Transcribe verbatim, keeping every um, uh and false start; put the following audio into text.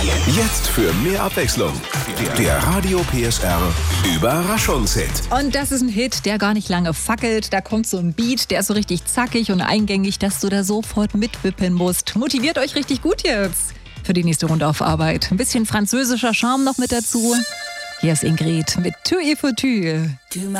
Jetzt für mehr Abwechslung. Der Radio P S R Überraschungshit. Und das ist ein Hit, der gar nicht lange fackelt. Da kommt so ein Beat, der ist so richtig zackig und eingängig, dass du da sofort mitwippen musst. Motiviert euch richtig gut jetzt für die nächste Runde auf Arbeit. Ein bisschen französischer Charme noch mit dazu. Hier ist Ingrid mit Tue et Foutu.